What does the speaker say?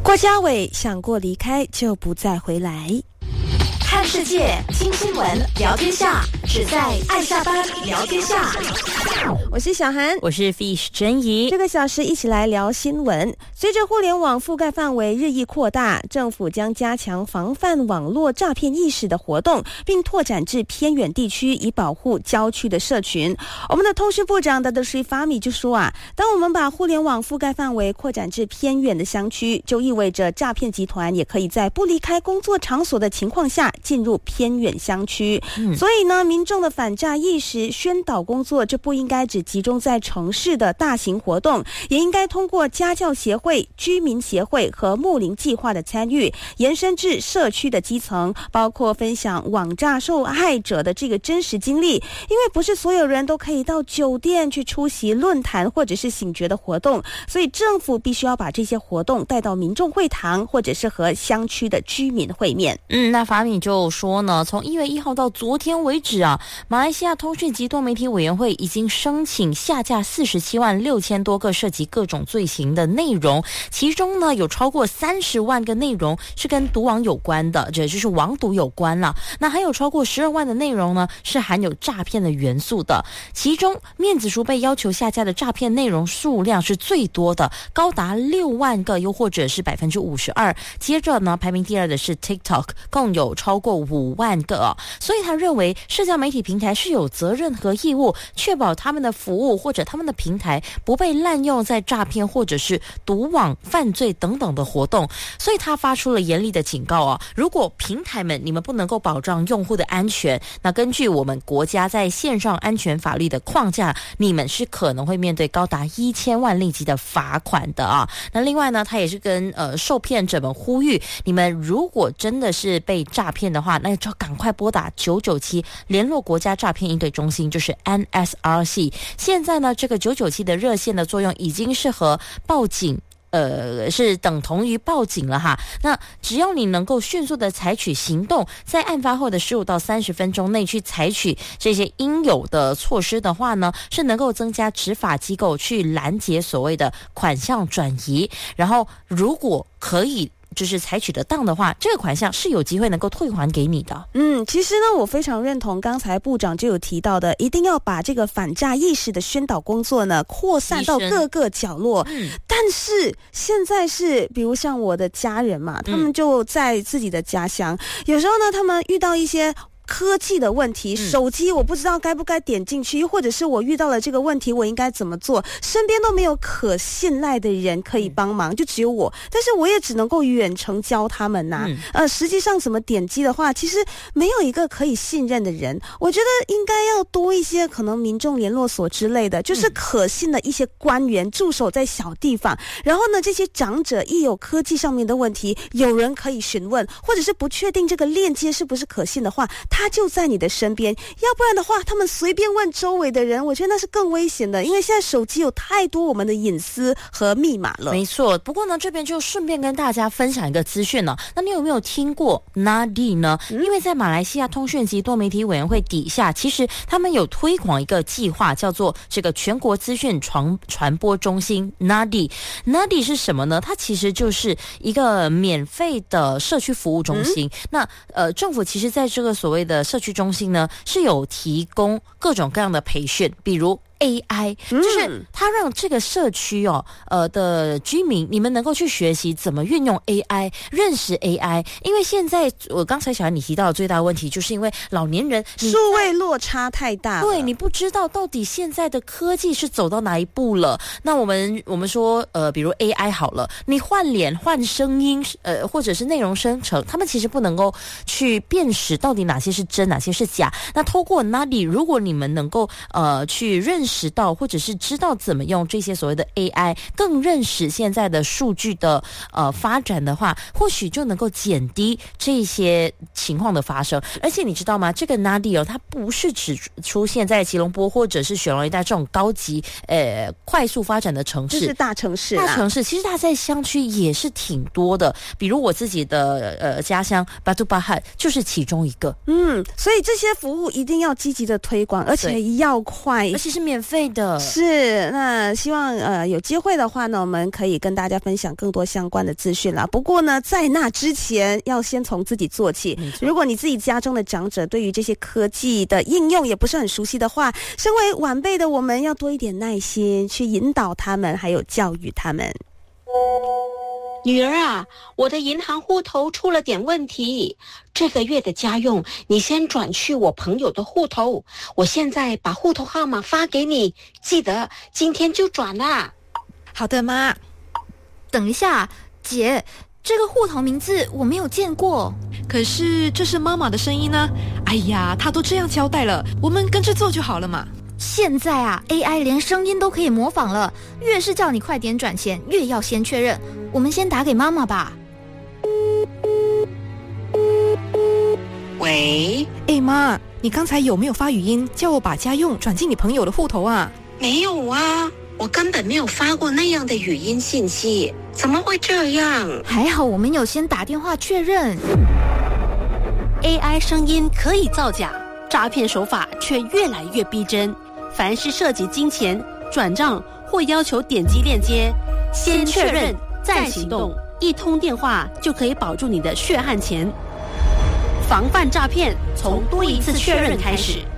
郭家伟想过离开就不再回来。 看世界，听新闻，聊天下，只在爱下班聊天下。 我是小涵， 我是 Fish 珍怡。 这个小时一起来聊新闻。随着互联网覆盖范围日益扩大，政府将加强防范网络诈骗意识的活动，并拓展至偏远地区，以保护郊区的社群。我们的通讯部长Datuk Sri Fahmi就说当我们把互联网覆盖范围扩展至偏远的乡区，就意味着诈骗集团也可以在不离开工作场所的情况下进入偏远乡区。所以呢，民众的反诈意识宣导工作就不应该只集中在城市的大型活动，也应该通过家教协会、居民协会和睦邻计划的参与，延伸至社区的基层，包括分享网诈受害者的这个真实经历。因为不是所有人都可以到酒店去出席论坛或者是醒觉的活动，所以政府必须要把这些活动带到民众会堂，或者是和乡区的居民会面。 那法米就说呢，从1月1号到昨天为止马来西亚通讯及多媒体委员会已经申请下架47万6千多个涉及各种罪行的内容，其中呢有超过30万个内容是跟毒网有关的，这就是网赌有关了。那还有超过12万的内容呢是含有诈骗的元素的，其中面子书被要求下架的诈骗内容数量是最多的，高达6万个，又或者是52%。接着呢，排名第二的是 TikTok， 共有超过5万个所以他认为社交媒体平台是有责任和义务确保他们的服务或者他们的平台不被滥用在诈骗或者是毒网犯罪等等的活动。所以他发出了严厉的警告如果平台们你们不能够保障用户的安全，那根据我们国家在线上安全法律的框架，你们是可能会面对高达1000万令吉的罚款的那另外呢，他也是跟受骗者们呼吁，你们如果真的是被诈骗的话，那就赶快拨打997联络国家诈骗应对中心，就是 NSRC。 现在呢，这个997的热线的作用已经是和报警是等同于报警了那只要你能够迅速的采取行动，在案发后的15到30分钟内去采取这些应有的措施的话呢，是能够增加执法机构去拦截所谓的款项转移，然后如果可以就是采取得当的话，这个款项是有机会能够退还给你的。 其实呢，我非常认同刚才部长就有提到的，一定要把这个反诈意识的宣导工作呢扩散到各个角落。但是现在是比如像我的家人嘛，他们就在自己的家乡，有时候呢他们遇到一些科技的问题，手机我不知道该不该点进去，又或者是我遇到了这个问题我应该怎么做，身边都没有可信赖的人可以帮忙，就只有我，但是我也只能够远程教他们实际上怎么点击的话，其实没有一个可以信任的人。我觉得应该要多一些可能民众联络所之类的，就是可信的一些官员驻守在小地方，然后呢这些长者一有科技上面的问题，有人可以询问，或者是不确定这个链接是不是可信的话，他就在你的身边，要不然的话他们随便问周围的人，我觉得那是更危险的，因为现在手机有太多我们的隐私和密码了。 没错，不过呢这边就顺便跟大家分享一个资讯那你有没有听过 NADI 呢？因为在马来西亚通讯及多媒体委员会底下，其实他们有推广一个计划，叫做这个全国资讯传播中心 NADI 是什么呢？它其实就是一个免费的社区服务中心。那政府其实在这个所谓的社区中心呢，是有提供各种各样的培训，比如AI， 就是它让这个社区的居民，你们能够去学习怎么运用 AI， 认识 AI。因为现在我刚才小安你提到的最大的问题，就是因为老年人数位落差太大了， 对，你不知道到底现在的科技是走到哪一步了。那我们说比如 AI 好了，你换脸换声音或者是内容生成，他们其实不能够去辨识到底哪些是真哪些是假。那透过 NADI， 如果你们能够去认识到或者是知道怎么用这些所谓的 AI， 更认识现在的数据的发展的话，或许就能够减低这些情况的发生。而且你知道吗，这个 NADI 它不是只出现在吉隆坡或者是雪隆一带这种高级快速发展的城市， 就是大城市其实它在乡区也是挺多的，比如我自己的家乡巴杜巴汉就是其中一个。 所以这些服务一定要积极的推广，而且要快， 而且是免免费的。 是，那希望有机会的话呢，我们可以跟大家分享更多相关的资讯啦。不过呢，在那之前要先从自己做起。如果你自己家中的长者对于这些科技的应用也不是很熟悉的话，身为晚辈的我们要多一点耐心去引导他们，还有教育他们。 女儿啊，我的银行户头出了点问题，这个月的家用你先转去我朋友的户头，我现在把户头号码发给你，记得今天就转啦。 好的，妈。 等一下，姐，这个户头名字我没有见过。 可是这是妈妈的声音呢。哎呀，她都这样交代了，我们跟着做就好了嘛。 现在啊 ，AI 连声音都可以模仿了，越是叫你快点转钱，越要先确认。我们先打给妈妈吧。 喂， 妈，你刚才有没有发语音叫我把家用转进你朋友的户头啊？ 没有啊，我根本没有发过那样的语音信息，怎么会这样？ 还好我们有先打电话确认。 AI 声音可以造假，诈骗手法却越来越逼真。凡是涉及金钱、转账或要求点击链接，先确认再行动，一通电话就可以保住你的血汗钱。防范诈骗，从多一次确认开始。